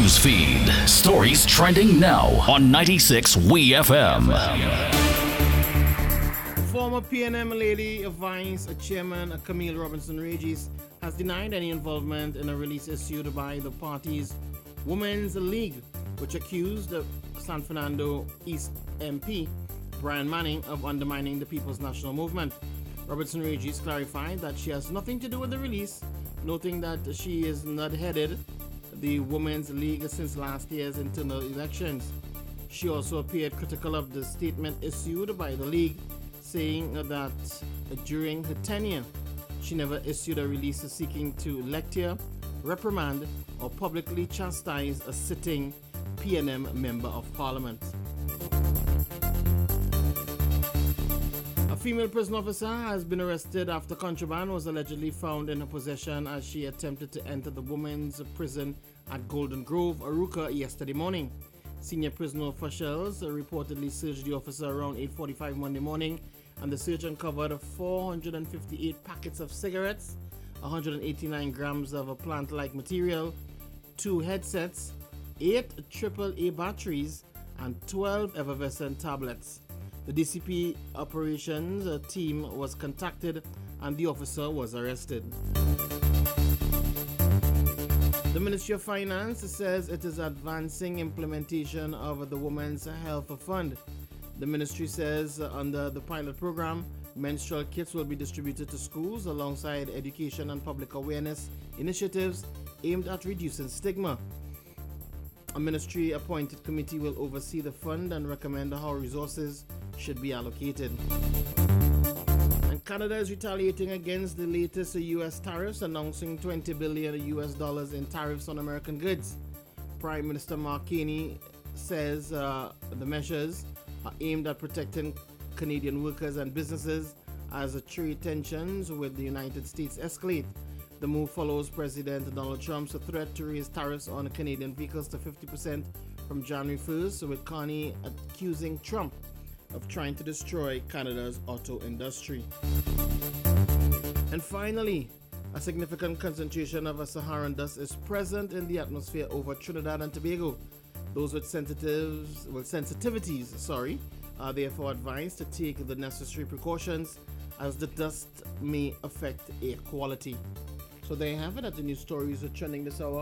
news feed. Stories trending now on 96 WeFM. Former PNM Lady Vice Chairman Camille Robinson Regis has denied any involvement in a release issued by the party's Women's League, which accused the San Fernando East MP Brian Manning of undermining the People's National Movement. Robinson Regis clarified that she has nothing to do with the release, noting that she is not headed the Women's League since last year's internal elections. She also appeared critical of the statement issued by the League, saying that during her tenure, she never issued a release seeking to lecture, reprimand, or publicly chastise a sitting PNM Member of Parliament. A female prison officer has been arrested after contraband was allegedly found in her possession as she attempted to enter the women's prison at Golden Grove, Arouca, yesterday morning. Senior prison officials reportedly searched the officer around 8:45 Monday morning, and the search uncovered 458 packets of cigarettes, 189 grams of plant-like material, 2 headsets, 8 AAA batteries, and 12 effervescent tablets. The DCP operations team was contacted and the officer was arrested. The Ministry of Finance says it is advancing implementation of the Women's Health Fund. The ministry says under the pilot program, menstrual kits will be distributed to schools alongside education and public awareness initiatives aimed at reducing stigma. A ministry-appointed committee will oversee the fund and recommend how resources should be allocated. And Canada is retaliating against the latest U.S. tariffs, announcing $20 billion in tariffs on American goods. Prime Minister Mark Carney says the measures are aimed at protecting Canadian workers and businesses as the trade tensions with the United States escalate. The move follows President Donald Trump's threat to raise tariffs on Canadian vehicles to 50% from January 1st, with Carney accusing Trump of trying to destroy Canada's auto industry. And finally, a significant concentration of Saharan dust is present in the atmosphere over Trinidad and Tobago. Those with sensitivities are therefore advised to take the necessary precautions, as the dust may affect air quality. So there you have it. At the news stories are trending this hour.